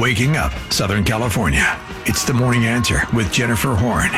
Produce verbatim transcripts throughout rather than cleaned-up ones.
waking up Southern California. It's The Morning Answer with Jennifer Horn.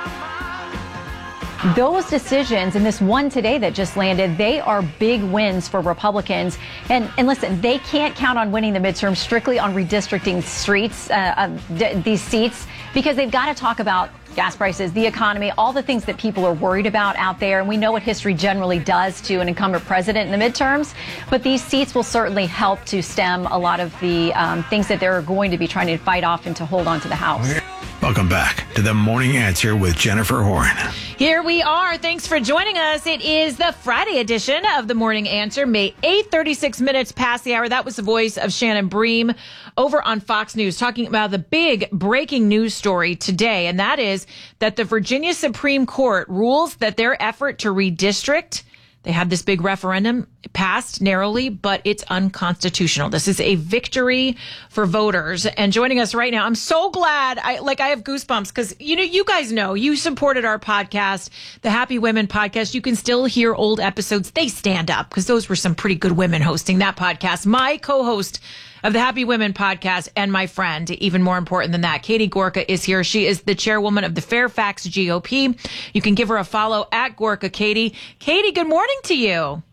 Those decisions and this one today that just landed, they are big wins for Republicans. And and listen, they can't count on winning the midterm strictly on redistricting streets, uh, uh, d- these seats, because they've got to talk about gas prices, the economy, all the things that people are worried about out there. And we know what history generally does to an incumbent president in the midterms. But these seats will certainly help to stem a lot of the um, things that they're going to be trying to fight off and to hold on to the House. Welcome back to The Morning Answer with Jennifer Horn. Here we are. Thanks for joining us. It is the Friday edition of The Morning Answer, May eighth, thirty-six minutes past the hour. That was the voice of Shannon Bream over on Fox News talking about the big breaking news story today, and that is that the Virginia Supreme Court rules that their effort to redistrict, they had this big referendum, passed narrowly, but it's unconstitutional. This is a victory for voters. And joining us right now, I'm so glad. I like I have goosebumps because, you know, you guys know you supported our podcast, the Happy Women podcast. You can still hear old episodes. They stand up because those were some pretty good women hosting that podcast. My co-host of the Happy Women podcast and my friend, even more important than that, Katie Gorka is here. She is the chairwoman of the Fairfax G O P. You can give her a follow at Gorka Katie. Katie, good morning to you.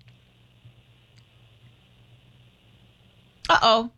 Uh-oh.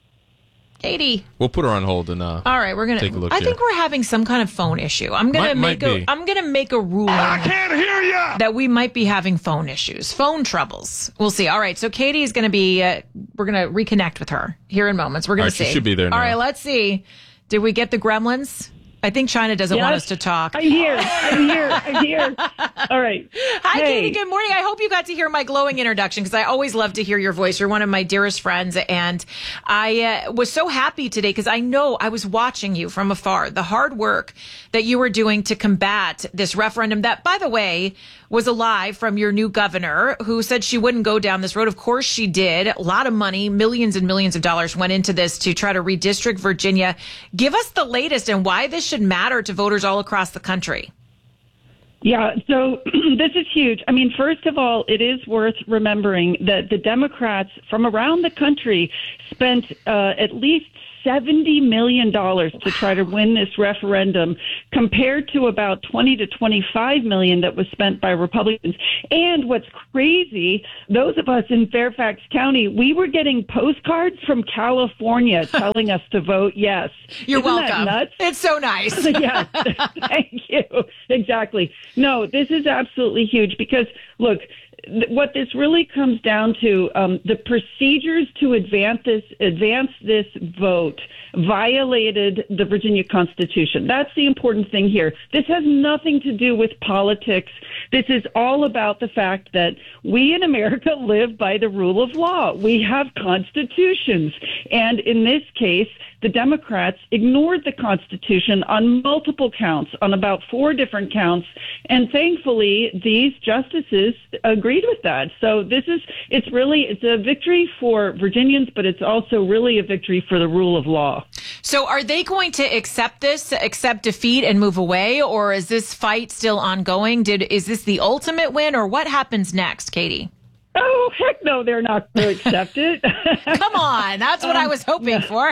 Katie. We'll put her on hold and uh, all right, we're gonna. take a look I here. think we're having some kind of phone issue. I'm gonna Might- make might a. be. I'm gonna make a ruling. I can't hear you! That we might be having phone issues, phone troubles. We'll see. All right, so Katie is going to be. Uh, we're going to reconnect with her here in moments. We're going All to right, see. she should be there All now. right, let's see. Did we get the gremlins? I think China doesn't want Yes. us to talk. I'm here. I'm here. I'm here. All right. Hi, Hey. Katie. Good morning. I hope you got to hear my glowing introduction because I always love to hear your voice. You're one of my dearest friends. And I uh, was so happy today because I know I was watching you from afar, the hard work that you were doing to combat this referendum that, by the way, was a lie from your new governor who said she wouldn't go down this road. Of course she did. A lot of money, millions and millions of dollars went into this to try to redistrict Virginia. Give us the latest and why this should matter to voters all across the country. Yeah, so this is huge. I mean, first of all, it is worth remembering that the Democrats from around the country spent uh, at least seventy million dollars to try to win this referendum compared to about twenty to twenty-five million dollars that was spent by Republicans. And what's crazy, those of us in Fairfax County, we were getting postcards from California telling us to vote yes. You're Isn't that welcome. nuts? It's so nice. Yes, thank you. Exactly. No, this is absolutely huge because, look, th- what this really comes down to, um, the procedures to advance this, advance this vote violated the Virginia Constitution. That's the important thing here. This has nothing to do with politics. This is all about the fact that we in America live by the rule of law. We have constitutions. And in this case, the Democrats ignored the Constitution on multiple counts, on about four different counts. And thankfully, these justices agreed with that. So this is, it's really, it's a victory for Virginians, but it's also really a victory for the rule of law. So are they going to accept this, accept defeat and move away? Or is this fight still ongoing? Did, is this the ultimate win or what happens next, Katie? Oh, heck no, they're not going to accept it. Come on. That's what I was hoping for.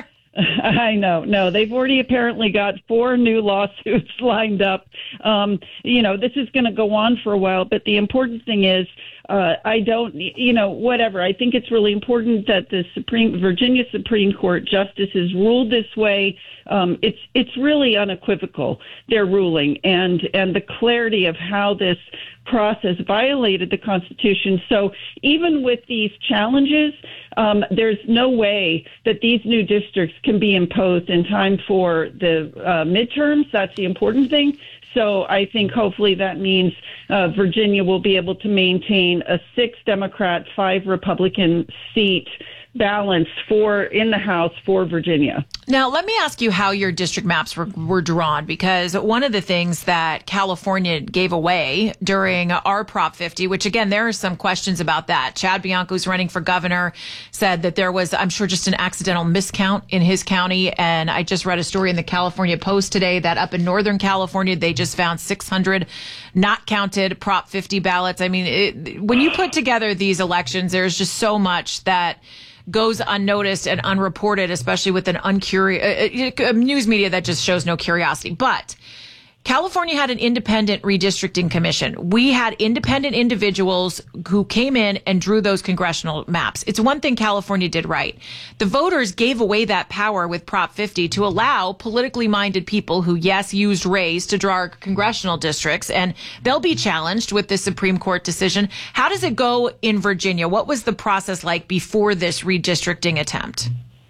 I know. No, they've already apparently got four new lawsuits lined up. Um, you know, this is going to go on for a while, but the important thing is, uh, I don't, you know, whatever. I think it's really important that the Supreme Virginia Supreme Court justices ruled this way. Um, it's it's really unequivocal, their ruling, and and the clarity of how this process violated the Constitution. So even with these challenges, um, there's no way that these new districts can be imposed in time for the uh, midterms. That's the important thing. So I think hopefully that means uh, Virginia will be able to maintain a six Democrat, five Republican seat balance for in the House for Virginia. Now, let me ask you how your district maps were, were drawn, because one of the things that California gave away during our Prop fifty, which again, there are some questions about that. Chad Bianco, who's running for governor, said that there was, I'm sure, just an accidental miscount in his county. And I just read a story in the California Post today that up in Northern California, they just found six hundred not counted Prop fifty ballots. I mean, it, when you put together these elections, there's just so much that goes unnoticed and unreported, especially with an uncurated curi- uh, uh, news media that just shows no curiosity. But California had an independent redistricting commission. We had independent individuals who came in and drew those congressional maps. It's one thing California did right. The voters gave away that power with Prop fifty to allow politically minded people who, yes, used race to draw our congressional districts, and they'll be challenged with this Supreme Court decision. How does it go in Virginia? What was the process like before this redistricting attempt?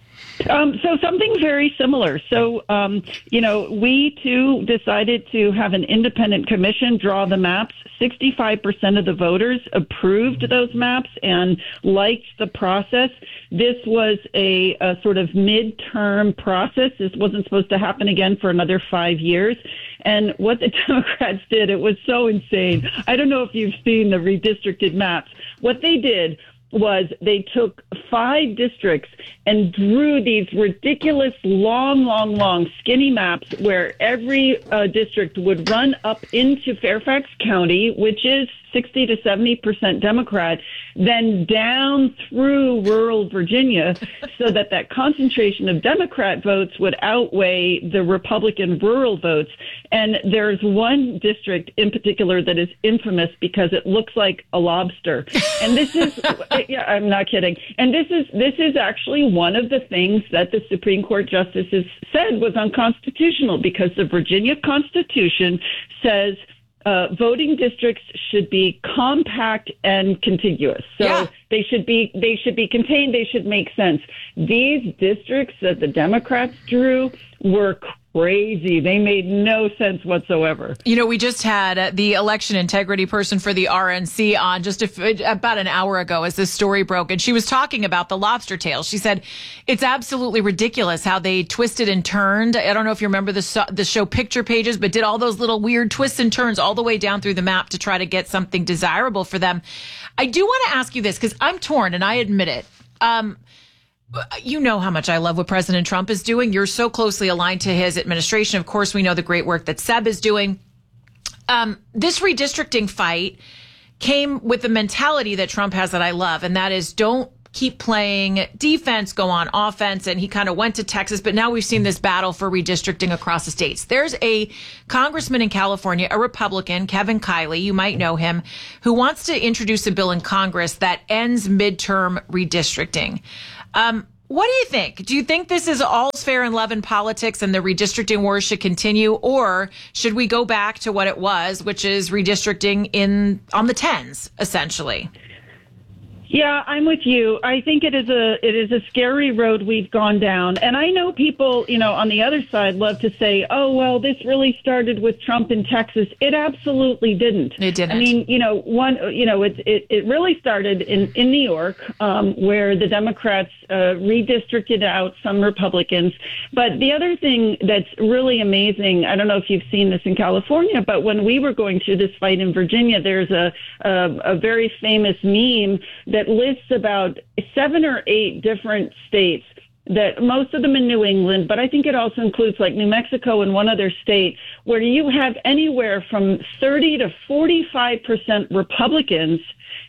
Um, so something very similar. So, um, you know, we too decided to have an independent commission draw the maps. sixty-five percent of the voters approved those maps and liked the process. This was a, a sort of midterm process. This wasn't supposed to happen again for another five years. And what the Democrats did, it was so insane. I don't know if you've seen the redistricted maps. What they did was they took five districts and drew these ridiculous long, long, long skinny maps where every uh, district would run up into Fairfax County, which is sixty to seventy percent Democrat, then down through rural Virginia so that that concentration of Democrat votes would outweigh the Republican rural votes. And there's one district in particular that is infamous because it looks like a lobster. And this is, yeah, I'm not kidding. And this is, this is actually one of the things that the Supreme Court justices said was unconstitutional, because the Virginia Constitution says Uh, voting districts should be compact and contiguous. So yeah. they should be they should be contained. They should make sense. These districts that the Democrats drew were crazy. They made no sense whatsoever. You know, we just had uh, the election integrity person for the R N C on just a, about an hour ago as this story broke, and she was talking about the lobster tails. She said it's absolutely ridiculous how they twisted and turned. I don't know if you remember the, so- the show Picture Pages, but did all those little weird twists and turns all the way down through the map to try to get something desirable for them. I do want to ask you this, because I'm torn, and I admit it. Um, You know how much I love what President Trump is doing. You're so closely aligned to his administration. Of course, we know the great work that Seb is doing. Um, this redistricting fight came with the mentality that Trump has that I love, and that is don't keep playing defense, go on offense. And he kind of went to Texas, but now we've seen this battle for redistricting across the states. There's a congressman in California, a Republican, Kevin Kiley, you might know him, who wants to introduce a bill in Congress that ends midterm redistricting. Um, what do you think? Do you think this is all's fair in love in politics and the redistricting wars should continue, or should we go back to what it was, which is redistricting in on the tens, essentially? Yeah, I'm with you. I think it is a it is a scary road we've gone down. And I know people, you know, on the other side love to say, oh, well, this really started with Trump in Texas. It absolutely didn't. It didn't. I mean, you know, one, you know, it it, it really started in, in New York, um, where the Democrats uh, redistricted out some Republicans. But the other thing that's really amazing, I don't know if you've seen this in California, but when we were going through this fight in Virginia, there's a a, a very famous meme that lists about seven or eight different states, that most of them in New England, but I think it also includes like New Mexico and one other state, where you have anywhere from thirty to forty-five percent Republicans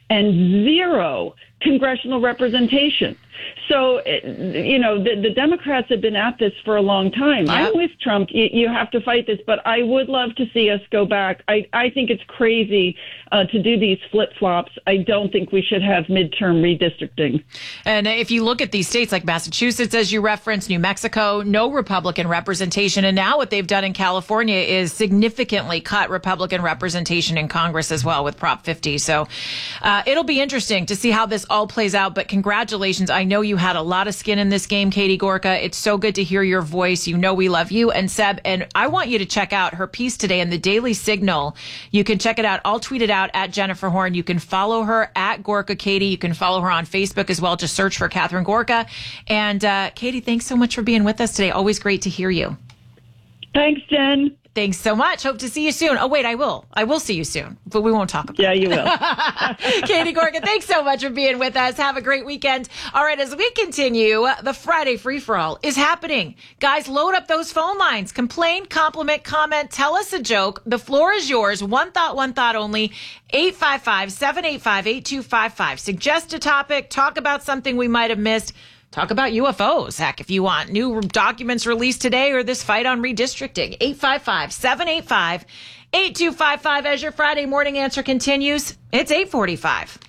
and zero congressional representation. So, you know, the, the Democrats have been at this for a long time. Yep. I'm with Trump. You, you have to fight this, but I would love to see us go back. I, I think it's crazy uh, to do these flip-flops. I don't think we should have midterm redistricting. And if you look at these states like Massachusetts, as you referenced, New Mexico, no Republican representation. And now what they've done in California is significantly cut Republican representation in Congress as well with Prop fifty. So uh, it'll be interesting to see how this all plays out. But congratulations. I know you had a lot of skin in this game, Katie Gorka. It's so good to hear your voice. You know we love you. And Seb, and I want you to check out her piece today in the Daily Signal. You can check it out. I'll tweet it out at Jennifer Horn. You can follow her at Gorka Katie. You can follow her on Facebook as well. Just search for Catherine Gorka. And uh, Katie, thanks so much for being with us today. Always great to hear you. Thanks, Jen. Thanks so much. Hope to see you soon. Oh, wait, I will. I will see you soon, but we won't talk about it. Yeah, you will. Katie Gorka, thanks so much for being with us. Have a great weekend. All right, as we continue, the Friday free-for-all is happening. Guys, load up those phone lines. Complain, compliment, comment, tell us a joke. The floor is yours. One thought, one thought only. eight five five, seven eight five, eight two five five. Suggest a topic. Talk about something we might have missed. talk about U F Os. Heck, if you want new documents released today or this fight on redistricting, eight five five, seven eight five, eight two five five as your Friday morning answer continues. It's eight forty-five.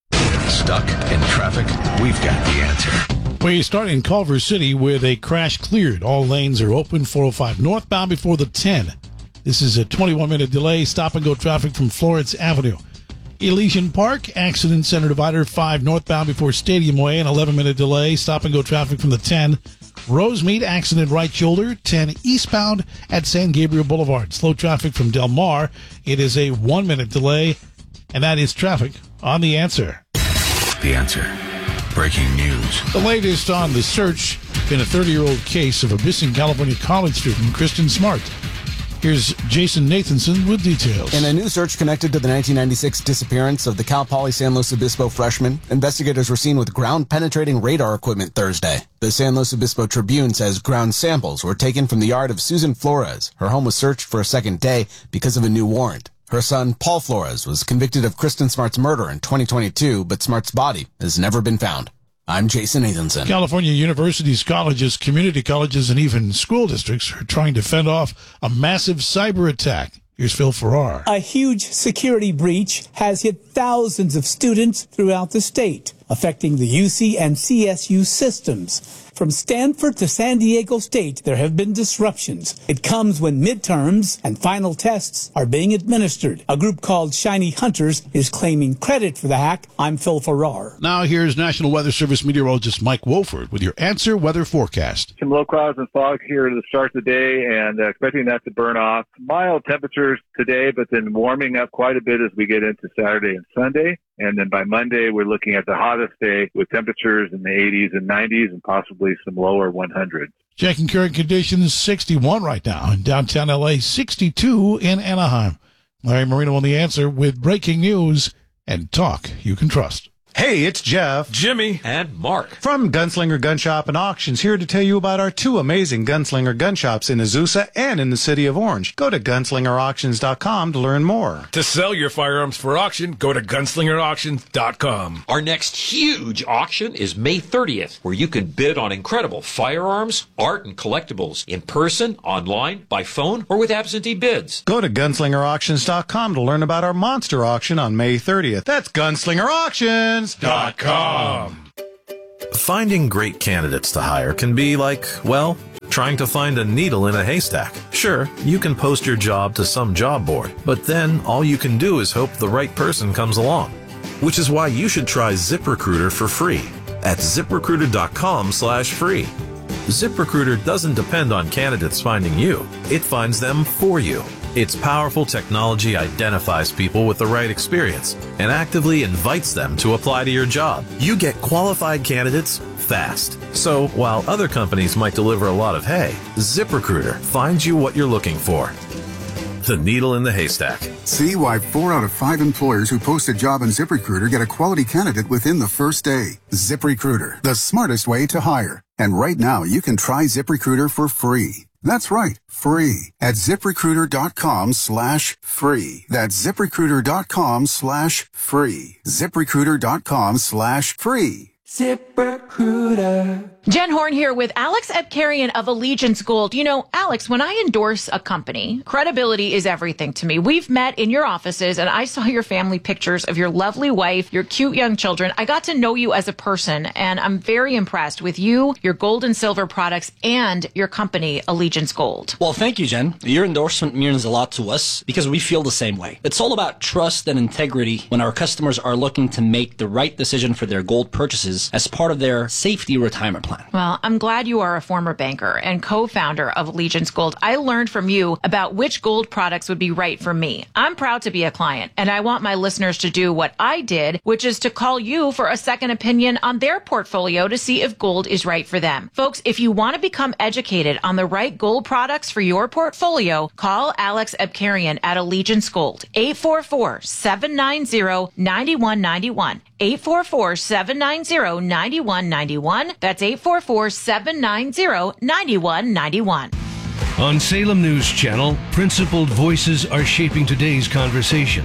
Stuck in traffic? We've got the answer. We start in Culver City with a crash cleared. All lanes are open. four oh five northbound before the ten. This is a twenty-one minute delay. Stop and go traffic from Florence Avenue. Elysian Park, accident center divider five northbound before Stadium Way. An eleven minute delay. Stop and go traffic from the ten. Rosemead, accident right shoulder. ten eastbound at San Gabriel Boulevard. Slow traffic from Del Mar. It is a one minute delay. And that is traffic on The Answer. The Answer. Breaking news. The latest on the search in a thirty-year-old case of a missing California college student, Kristen Smart. Here's Jason Nathanson with details. In a new search connected to the nineteen ninety-six disappearance of the Cal Poly San Luis Obispo freshman, investigators were seen with ground-penetrating radar equipment Thursday. The San Luis Obispo Tribune says ground samples were taken from the yard of Susan Flores. Her home was searched for a second day because of a new warrant. Her son, Paul Flores, was convicted of Kristen Smart's murder in twenty twenty-two, but Smart's body has never been found. I'm Jason Nathanson. California universities, colleges, community colleges, and even school districts are trying to fend off a massive cyber attack. Here's Phil Farrar. A huge security breach has hit thousands of students throughout the state, affecting the U C and C S U systems. From Stanford to San Diego State, there have been disruptions. It comes when midterms and final tests are being administered. A group called Shiny Hunters is claiming credit for the hack. I'm Phil Farrar. Now here's National Weather Service meteorologist Mike Wolford with your Answer Weather Forecast. Some low clouds and fog here to start the day, and uh, expecting that to burn off. Mild temperatures today, but then warming up quite a bit as we get into Saturday and Sunday. And then by Monday, we're looking at the hottest day with temperatures in the eighties and nineties and possibly some lower one hundreds. Checking current conditions, sixty-one right now in downtown L A, sixty-two in Anaheim. Larry Marino on The Answer with breaking news and talk you can trust. Hey, it's Jeff, Jimmy, and Mark from Gunslinger Gun Shop and Auctions, here to tell you about our two amazing Gunslinger gun shops in Azusa and in the city of Orange. Go to gunslinger auctions dot com to learn more. To sell your firearms for auction, go to gunslinger auctions dot com. Our next huge auction is May thirtieth, where you can bid on incredible firearms, art, and collectibles in person, online, by phone, or with absentee bids. Go to gunslinger auctions dot com to learn about our monster auction on May thirtieth. That's gunslinger auctions dot com. Finding great candidates to hire can be like, well, trying to find a needle in a haystack. Sure, you can post your job to some job board, but then all you can do is hope the right person comes along. Which is why you should try ZipRecruiter for free at zip recruiter dot com slash free. ZipRecruiter doesn't depend on candidates finding you. It finds them for you. Its powerful technology identifies people with the right experience and actively invites them to apply to your job. You get qualified candidates fast. So while other companies might deliver a lot of hay, ZipRecruiter finds you what you're looking for. The needle in the haystack. See why four out of five employers who post a job on ZipRecruiter get a quality candidate within the first day. ZipRecruiter, the smartest way to hire. And right now, you can try ZipRecruiter for free. That's right, free at zip recruiter dot com slash free. That's zip recruiter dot com slash free. zip recruiter dot com slash free. ZipRecruiter. Jen Horn here with Alex Epkarian of Allegiance Gold. You know, Alex, when I endorse a company, credibility is everything to me. We've met in your offices, and I saw your family pictures of your lovely wife, your cute young children. I got to know you as a person, and I'm very impressed with you, your gold and silver products, and your company, Allegiance Gold. Well, thank you, Jen. Your endorsement means a lot to us because we feel the same way. It's all about trust and integrity when our customers are looking to make the right decision for their gold purchases as part of their safety retirement plan. Well, I'm glad you are a former banker and co-founder of Allegiance Gold. I learned from you about which gold products would be right for me. I'm proud to be a client, and I want my listeners to do what I did, which is to call you for a second opinion on their portfolio to see if gold is right for them. Folks, if you want to become educated on the right gold products for your portfolio, call Alex Epkarian at Allegiance Gold, eight four four, seven nine zero, nine one nine one. eight four four, seven nine zero, nine one nine one. That's eight four four, seven nine zero, nine one nine one. On Salem News Channel, principled voices are shaping today's conversation.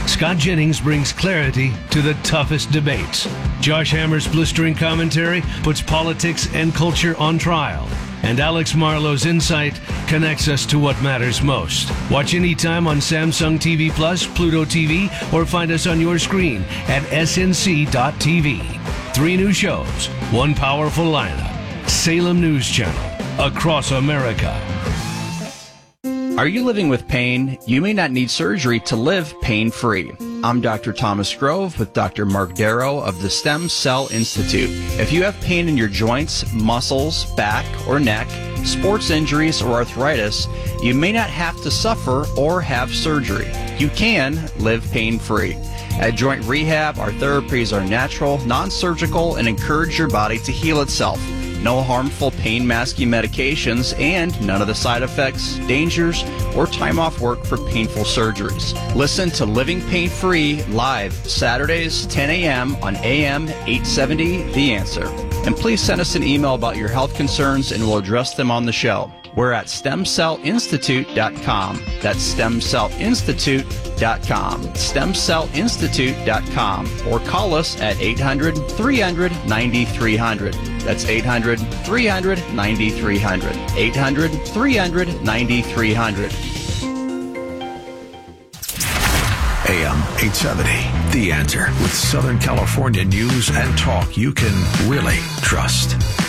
Scott Jennings brings clarity to the toughest debates. Josh Hammer's blistering commentary puts politics and culture on trial. And Alex Marlowe's insight connects us to what matters most. Watch anytime on Samsung T V Plus, Pluto T V, or find us on your screen at S N C dot T V. Three new shows, one powerful lineup. Salem News Channel, across America. Are you living with pain? You may not need surgery to live pain-free. I'm Doctor Thomas Grove with Doctor Mark Darrow of the Stem Cell Institute. If you have pain in your joints, muscles, back, or neck, sports injuries, or arthritis, you may not have to suffer or have surgery. You can live pain-free. At Joint Rehab, our therapies are natural, non-surgical, and encourage your body to heal itself. No harmful pain-masking medications, and none of the side effects, dangers, or time off work for painful surgeries. Listen to Living Pain-Free live Saturdays, ten a.m. on A M eight seventy The Answer. And please send us an email about your health concerns and we'll address them on the show. We're at stem cell institute dot com. That's stem cell institute dot com. stem cell institute dot com. Or call us at eight hundred, three hundred, ninety-three hundred. That's eight hundred, three hundred, ninety-three hundred. eight hundred, three hundred, ninety-three hundred. A M eight seventy, The Answer, with Southern California news and talk you can really trust.